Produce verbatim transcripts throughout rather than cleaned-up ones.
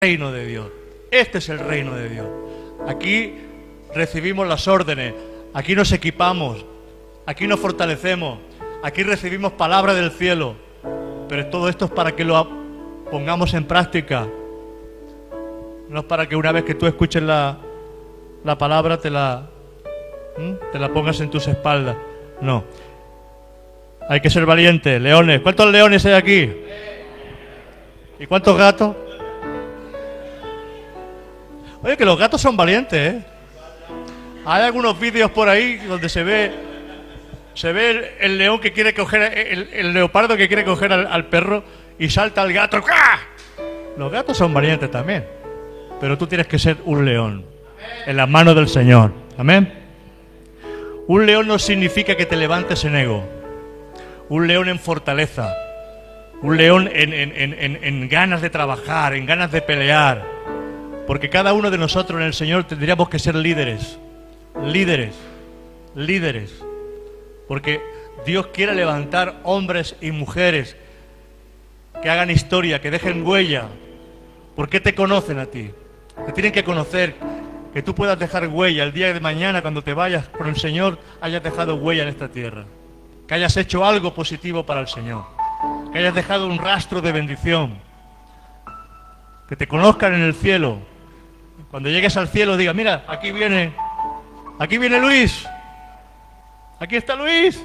reino de Dios. Este es el reino de Dios. Aquí recibimos las órdenes, aquí nos equipamos, aquí nos fortalecemos, aquí recibimos palabra del cielo. Pero todo esto es para que lo pongamos en práctica. No es para que una vez que tú escuches la, la palabra te la, ¿m? te la pongas en tus espaldas. No. Hay que ser valientes, leones. ¿Cuántos leones hay aquí? ¿Y cuántos gatos? Oye, que los gatos son valientes, ¿eh? Hay algunos vídeos por ahí donde se ve se ve el, el león que quiere coger, el, el leopardo que quiere coger al, al perro y salta al gato. ¡Ah! Los gatos son valientes también, pero tú tienes que ser un león en las manos del Señor. Amén. Un león no significa que te levantes en ego. Un león en fortaleza. Un león en, en, en, en, en ganas de trabajar, en ganas de pelear. Porque cada uno de nosotros en el Señor tendríamos que ser líderes, líderes, líderes. Porque Dios quiere levantar hombres y mujeres que hagan historia, que dejen huella. ¿Por qué te conocen a ti? Te tienen que conocer, que tú puedas dejar huella. El día de mañana, cuando te vayas con el Señor, hayas dejado huella en esta tierra. Que hayas hecho algo positivo para el Señor. Que hayas dejado un rastro de bendición. Que te conozcan en el cielo. Cuando llegues al cielo diga, mira, aquí viene, aquí viene Luis, aquí está Luis.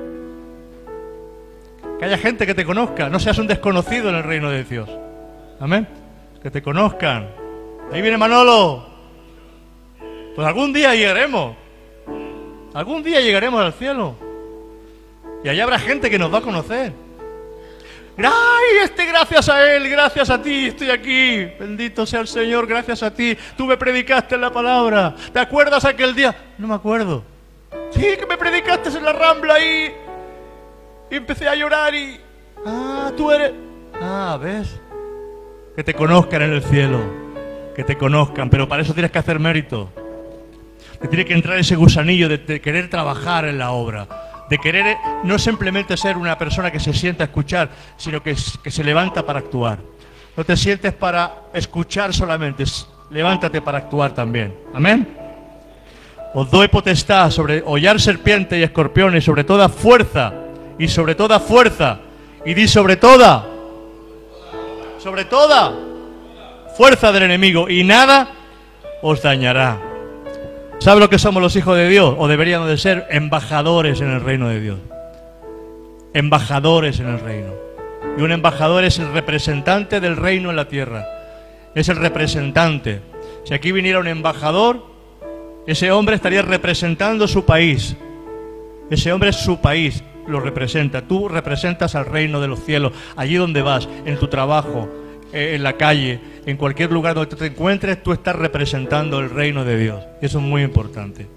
Que haya gente que te conozca, no seas un desconocido en el reino de Dios. Amén. Que te conozcan. Ahí viene Manolo. Pues algún día llegaremos, algún día llegaremos al cielo. Y allá habrá gente que nos va a conocer. ¡Ay, este gracias a Él, gracias a ti, estoy aquí! Bendito sea el Señor, gracias a ti. Tú me predicaste en la palabra. ¿Te acuerdas aquel día? No me acuerdo. Sí, que me predicaste en la Rambla ahí. Y empecé a llorar y... Ah, tú eres... Ah, ¿ves? Que te conozcan en el cielo. Que te conozcan, pero para eso tienes que hacer mérito. Te tiene que entrar ese gusanillo de, de querer trabajar en la obra. De querer no simplemente ser una persona que se sienta a escuchar, sino que, que se levanta para actuar. No te sientes para escuchar solamente, levántate para actuar también. Amén. Os doy potestad sobre hollar serpientes y escorpiones, sobre toda fuerza, y sobre toda fuerza, y di sobre toda, sobre toda fuerza del enemigo, y nada os dañará. ¿Sabe lo que somos los hijos de Dios? O deberíamos de ser embajadores en el reino de Dios. Embajadores en el reino. Y un embajador es el representante del reino en la tierra. Es el representante. Si aquí viniera un embajador, ese hombre estaría representando su país. Ese hombre es su país, lo representa. Tú representas al reino de los cielos. Allí donde vas, en tu trabajo, en la calle, en cualquier lugar donde te encuentres, tú estás representando el reino de Dios. Eso es muy importante.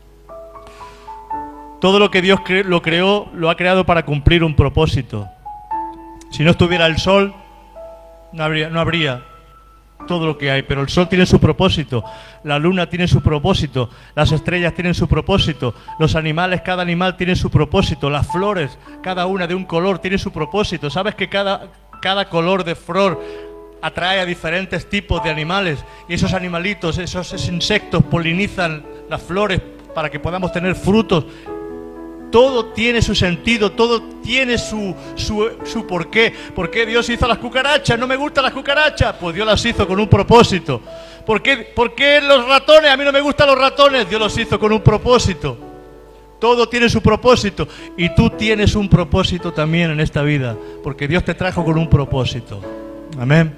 Todo lo que Dios cre- lo creó, lo ha creado para cumplir un propósito. Si no estuviera el sol, no habría, no habría todo lo que hay. Pero el sol tiene su propósito, la luna tiene su propósito, las estrellas tienen su propósito, los animales, cada animal tiene su propósito, las flores, cada una de un color, tiene su propósito. ¿Sabes que cada... Cada color de flor atrae a diferentes tipos de animales y esos animalitos, esos, esos insectos polinizan las flores para que podamos tener frutos? Todo tiene su sentido, todo tiene su, su, su porqué. ¿Por qué Dios hizo las cucarachas? No me gustan las cucarachas. Pues Dios las hizo con un propósito. ¿Por qué, por qué los ratones? A mí no me gustan los ratones. Dios los hizo con un propósito. Todo tiene su propósito y tú tienes un propósito también en esta vida, porque Dios te trajo con un propósito. Amén.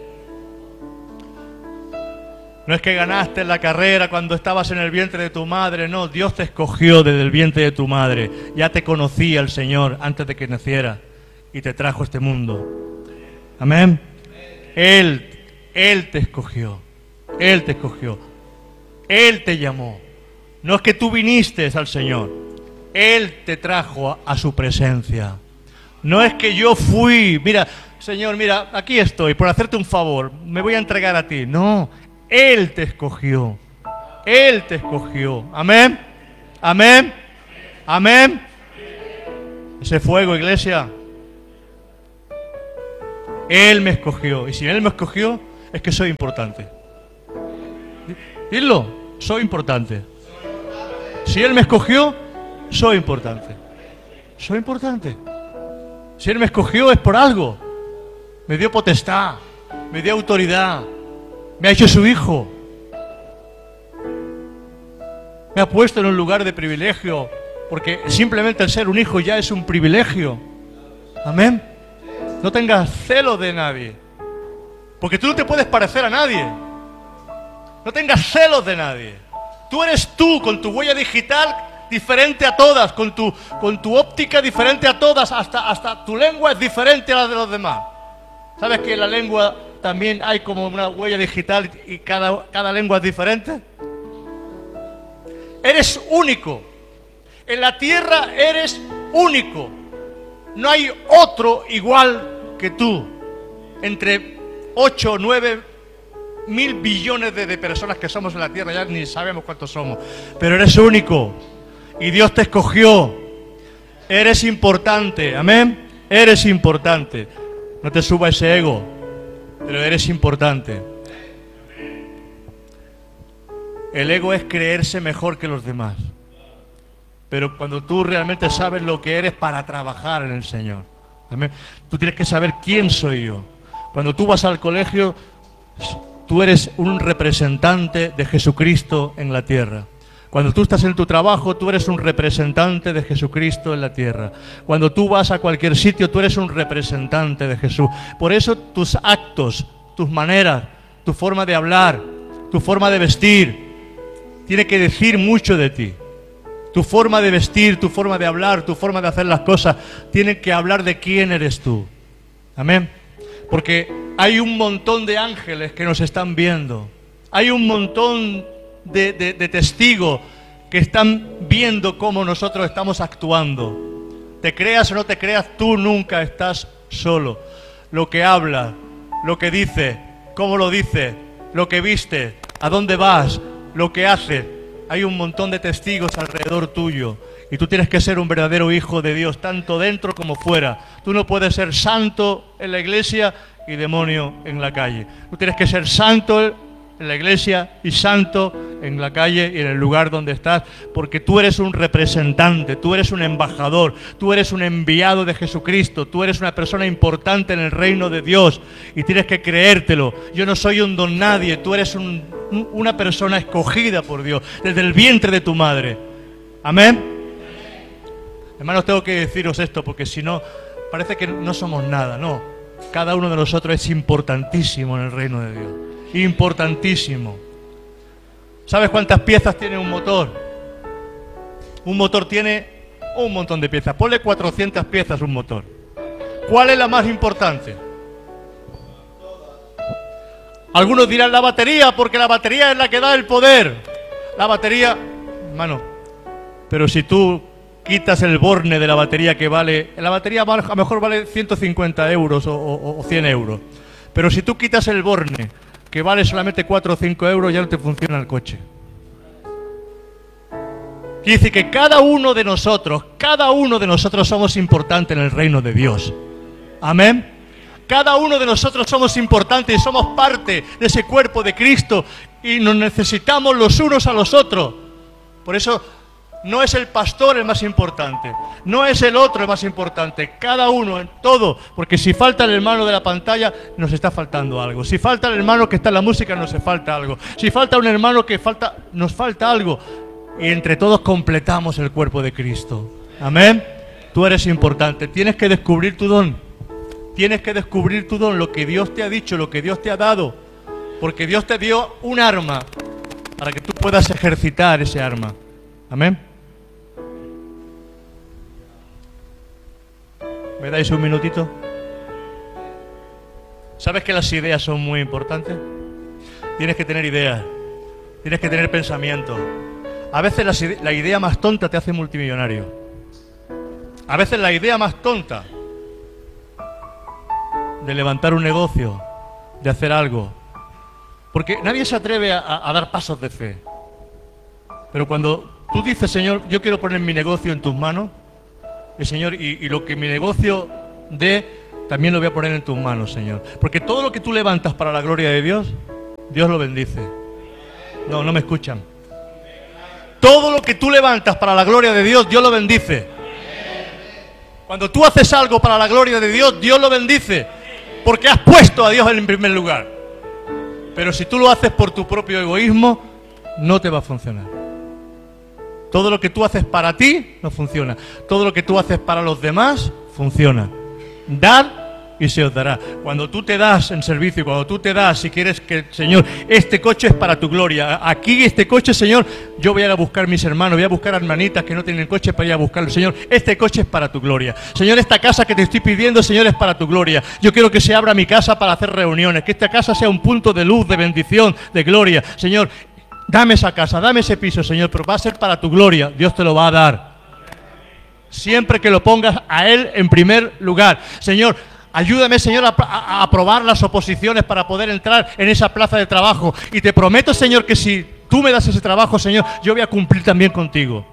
No es que ganaste en la carrera cuando estabas en el vientre de tu madre, no, Dios te escogió desde el vientre de tu madre. Ya te conocía el Señor antes de que naciera y te trajo a este mundo. Amén. Él, Él te escogió, Él te escogió, Él te llamó. No es que tú viniste al Señor, Él te trajo a, a su presencia. No es que yo fui, mira, Señor, mira, aquí estoy, por hacerte un favor, me voy a entregar a ti. No, Él te escogió, Él te escogió. Amén, amén, amén. Ese fuego, iglesia. Él me escogió, y si Él me escogió, es que soy importante. Dilo, soy importante. Si Él me escogió, soy importante. Soy importante. Si Él me escogió es por algo. Me dio potestad, me dio autoridad, me ha hecho su hijo. Me ha puesto en un lugar de privilegio, porque simplemente el ser un hijo ya es un privilegio. Amén. No tengas celos de nadie, porque tú no te puedes parecer a nadie. No tengas celos de nadie. Tú eres tú, con tu huella digital diferente a todas, con tu, con tu óptica diferente a todas, hasta, hasta tu lengua es diferente a la de los demás. ¿Sabes que en la lengua también hay como una huella digital y cada, cada lengua es diferente? Eres único. En la tierra eres único. No hay otro igual que tú. Entre ocho o nueve mil billones de, de personas que somos en la tierra, ya ni sabemos cuántos somos. Pero eres único. Y Dios te escogió. Eres importante. Amén. Eres importante. No te suba ese ego. Pero eres importante. El ego es creerse mejor que los demás. Pero cuando tú realmente sabes lo que eres para trabajar en el Señor. Amén. Tú tienes que saber quién soy yo. Cuando tú vas al colegio, tú eres un representante de Jesucristo en la tierra. Cuando tú estás en tu trabajo, tú eres un representante de Jesucristo en la tierra. Cuando tú vas a cualquier sitio, tú eres un representante de Jesús. Por eso tus actos, tus maneras, tu forma de hablar, tu forma de vestir, tiene que decir mucho de ti. Tu forma de vestir, tu forma de hablar, tu forma de hacer las cosas, tienen que hablar de quién eres tú. Amén. Porque hay un montón de ángeles que nos están viendo. Hay un montón de, de, de testigos que están viendo cómo nosotros estamos actuando. Te creas o no te creas, tú nunca estás solo. Lo que hablas, lo que dices, cómo lo dices, lo que viste, a dónde vas, lo que haces. Hay un montón de testigos alrededor tuyo. Y tú tienes que ser un verdadero hijo de Dios, tanto dentro como fuera. Tú no puedes ser santo en la iglesia y demonio en la calle. Tú tienes que ser santo en la iglesia y santo en la calle y en el lugar donde estás, porque tú eres un representante, tú eres un embajador, tú eres un enviado de Jesucristo, tú eres una persona importante en el reino de Dios y tienes que creértelo. Yo no soy un don nadie, tú eres un, un, una persona escogida por Dios desde el vientre de tu madre. Amén. Hermanos, tengo que deciros esto porque si no, parece que no somos nada. No, cada uno de nosotros es importantísimo en el reino de Dios. Importantísimo. ¿Sabes cuántas piezas tiene un motor? Un motor tiene un montón de piezas. Ponle cuatrocientas piezas un motor. ¿Cuál es la más importante? Algunos dirán la batería, porque la batería es la que da el poder. La batería, hermano, pero si tú quitas el borne de la batería que vale, la batería a lo mejor vale ciento cincuenta euros o, o, o cien euros, pero si tú quitas el borne que vale solamente cuatro o cinco euros, ya no te funciona el coche. Quiere decir que cada uno de nosotros, cada uno de nosotros somos importantes en el reino de Dios. Amén. Cada uno de nosotros somos importantes y somos parte de ese cuerpo de Cristo y nos necesitamos los unos a los otros. Por eso no es el pastor el más importante, no es el otro el más importante, cada uno en todo, porque si falta el hermano de la pantalla, nos está faltando algo. Si falta el hermano que está en la música, nos falta algo. Si falta un hermano que falta, nos falta algo. Y entre todos completamos el cuerpo de Cristo. Amén. Tú eres importante, tienes que descubrir tu don. Tienes que descubrir tu don, lo que Dios te ha dicho, lo que Dios te ha dado. Porque Dios te dio un arma para que tú puedas ejercitar ese arma. Amén. ¿Me dais un minutito? ¿Sabes que las ideas son muy importantes? Tienes que tener ideas, tienes que tener pensamiento. A veces la, la idea más tonta te hace multimillonario. A veces la idea más tonta de levantar un negocio, de hacer algo. Porque nadie se atreve a, a dar pasos de fe. Pero cuando tú dices, Señor, yo quiero poner mi negocio en tus manos, y Señor, y, y lo que mi negocio dé, también lo voy a poner en tus manos, Señor. Porque todo lo que tú levantas para la gloria de Dios, Dios lo bendice. No, no me escuchan. Todo lo que tú levantas para la gloria de Dios, Dios lo bendice. Cuando tú haces algo para la gloria de Dios, Dios lo bendice. Porque has puesto a Dios en primer lugar. Pero si tú lo haces por tu propio egoísmo, no te va a funcionar. Todo lo que tú haces para ti, no funciona. Todo lo que tú haces para los demás, funciona. Dad y se os dará. Cuando tú te das en servicio, cuando tú te das, si quieres que, Señor, este coche es para tu gloria. Aquí este coche, Señor, yo voy a ir a buscar mis hermanos, voy a buscar a hermanitas que no tienen coche para ir a buscarlo. Señor, este coche es para tu gloria. Señor, esta casa que te estoy pidiendo, Señor, es para tu gloria. Yo quiero que se abra mi casa para hacer reuniones, que esta casa sea un punto de luz, de bendición, de gloria. Señor, dame esa casa, dame ese piso, Señor, pero va a ser para tu gloria. Dios te lo va a dar. Siempre que lo pongas a Él en primer lugar. Señor, ayúdame, Señor, a, a, a aprobar las oposiciones para poder entrar en esa plaza de trabajo. Y te prometo, Señor, que si tú me das ese trabajo, Señor, yo voy a cumplir también contigo.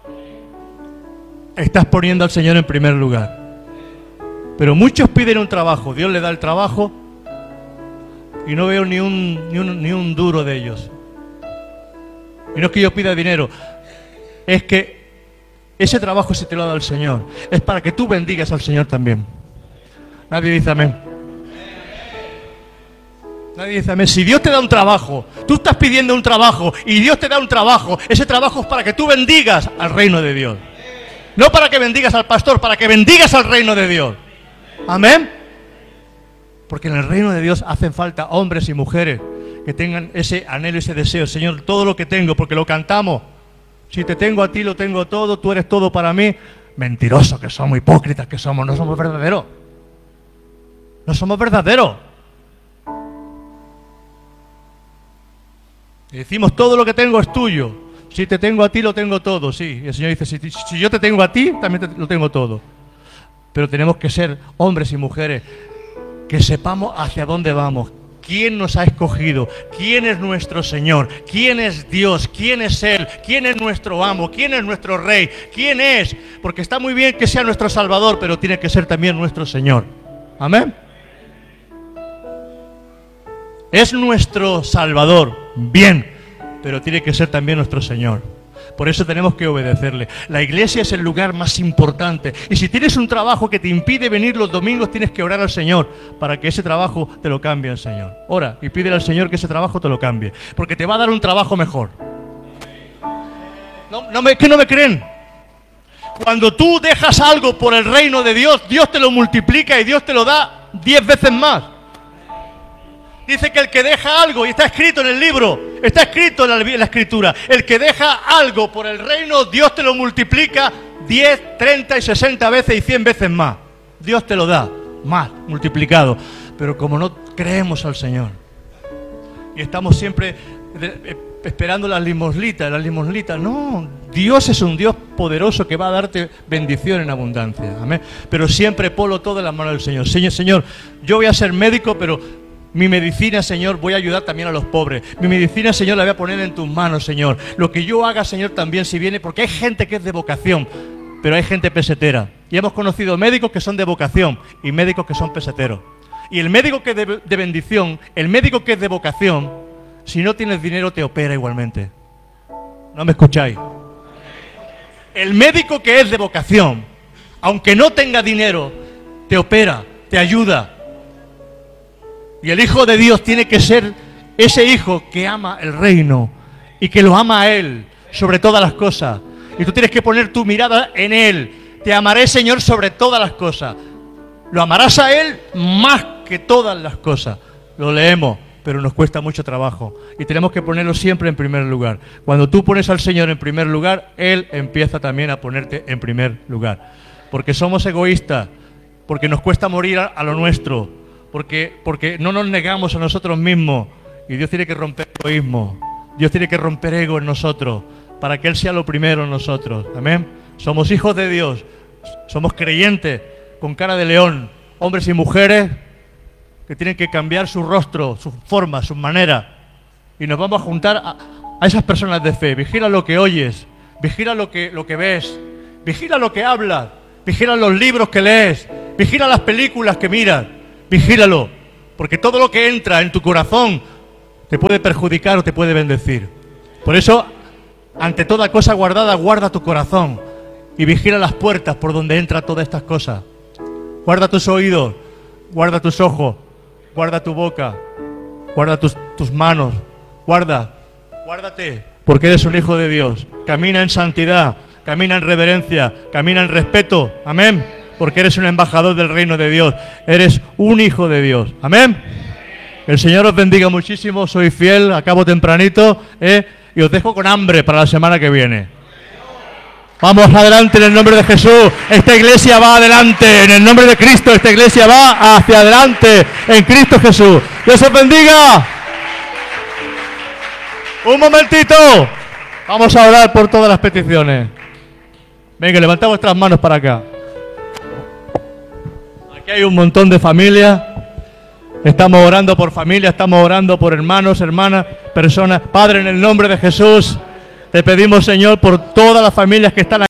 Estás poniendo al Señor en primer lugar. Pero muchos piden un trabajo, Dios le da el trabajo y no veo ni un, ni un, ni un duro de ellos. Y no es que yo pida dinero, es que ese trabajo se te lo ha dado el Señor. Es para que tú bendigas al Señor también. Nadie dice amén. Nadie dice amén. Si Dios te da un trabajo, tú estás pidiendo un trabajo y Dios te da un trabajo, ese trabajo es para que tú bendigas al reino de Dios. No para que bendigas al pastor, para que bendigas al reino de Dios. Amén. Porque en el reino de Dios hacen falta hombres y mujeres que tengan ese anhelo, ese deseo. Señor, todo lo que tengo, porque lo cantamos. Si te tengo a ti, lo tengo todo, tú eres todo para mí. Mentirosos que somos, hipócritas que somos, no somos verdaderos. No somos verdaderos. Y decimos, todo lo que tengo es tuyo. Si te tengo a ti, lo tengo todo. Sí, y el Señor dice, si, si yo te tengo a ti, también te, lo tengo todo. Pero tenemos que ser hombres y mujeres que sepamos hacia dónde vamos. ¿Quién nos ha escogido? ¿Quién es nuestro Señor? ¿Quién es Dios? ¿Quién es Él? ¿Quién es nuestro amo? ¿Quién es nuestro Rey? ¿Quién es? Porque está muy bien que sea nuestro Salvador, pero tiene que ser también nuestro Señor. Amén. Es nuestro Salvador, bien, pero tiene que ser también nuestro Señor. Por eso tenemos que obedecerle. La iglesia es el lugar más importante. Y si tienes un trabajo que te impide venir los domingos, tienes que orar al Señor para que ese trabajo te lo cambie el Señor. Ora y pídele al Señor que ese trabajo te lo cambie, porque te va a dar un trabajo mejor. No, no me, ¿qué no me creen? Cuando tú dejas algo por el reino de Dios, Dios te lo multiplica y Dios te lo da diez veces más. Dice que el que deja algo, y está escrito en el libro, está escrito en la, en la escritura, el que deja algo por el reino, Dios te lo multiplica diez, treinta y sesenta veces y cien veces más. Dios te lo da, más, multiplicado. Pero como no creemos al Señor, y estamos siempre de, esperando las limosnitas, las limosnitas, no, Dios es un Dios poderoso que va a darte bendición en abundancia, amén. Pero siempre ponlo todo en las manos del Señor. Señor, Señor, yo voy a ser médico, pero mi medicina, Señor, voy a ayudar también a los pobres. Mi medicina, Señor, la voy a poner en tus manos, Señor. Lo que yo haga, Señor, también si viene, porque hay gente que es de vocación, pero hay gente pesetera. Y hemos conocido médicos que son de vocación y médicos que son peseteros. Y el médico que es de, de bendición, el médico que es de vocación, si no tienes dinero te opera igualmente. ¿No me escucháis? El médico que es de vocación, aunque no tenga dinero, te opera, te ayuda. Y el Hijo de Dios tiene que ser ese hijo que ama el reino y que lo ama a Él sobre todas las cosas. Y tú tienes que poner tu mirada en Él. Te amaré, Señor, sobre todas las cosas. Lo amarás a Él más que todas las cosas. Lo leemos, pero nos cuesta mucho trabajo. Y tenemos que ponerlo siempre en primer lugar. Cuando tú pones al Señor en primer lugar, Él empieza también a ponerte en primer lugar. Porque somos egoístas, porque nos cuesta morir a, a lo nuestro. Porque, porque no nos negamos a nosotros mismos. Y Dios tiene que romper egoísmo. Dios tiene que romper ego en nosotros para que Él sea lo primero en nosotros. Amén. Somos hijos de Dios. Somos creyentes con cara de león. Hombres y mujeres que tienen que cambiar su rostro, su forma, su manera. Y nos vamos a juntar a, a esas personas de fe. Vigila lo que oyes. Vigila lo que, lo que ves. Vigila lo que hablas. Vigila los libros que lees. Vigila las películas que miras. Vigílalo. Porque todo lo que entra en tu corazón te puede perjudicar o te puede bendecir. Por eso, ante toda cosa guardada, guarda tu corazón. Y vigila las puertas por donde entran todas estas cosas. Guarda tus oídos. Guarda tus ojos. Guarda tu boca. Guarda tus, tus manos. Guarda. Guárdate. Porque eres un hijo de Dios. Camina en santidad. Camina en reverencia. Camina en respeto. Amén. Porque eres un embajador del reino de Dios. Eres un hijo de Dios. Amén. El Señor os bendiga muchísimo. Soy fiel. Acabo tempranito. ¿eh? Y os dejo con hambre para la semana que viene. Vamos adelante en el nombre de Jesús. Esta iglesia va adelante. En el nombre de Cristo, esta iglesia va hacia adelante. En Cristo Jesús. Dios os bendiga. Un momentito. Vamos a orar por todas las peticiones. Venga, levantad vuestras manos para acá. Aquí hay un montón de familias. Estamos orando por familias, estamos orando por hermanos, hermanas, personas. Padre, en el nombre de Jesús, te pedimos, Señor, por todas las familias que están aquí.